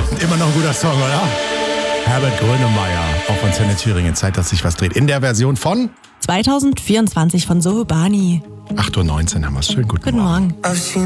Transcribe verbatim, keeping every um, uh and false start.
Immer noch ein guter Song, oder? Herbert Grönemeyer, auch von Antenne Thüringen. Zeit, dass sich was dreht. In der Version von zwanzig vierundzwanzig von Soho Bani. acht Uhr neunzehn haben wir es. Schönen guten, Guten Morgen. Morgen.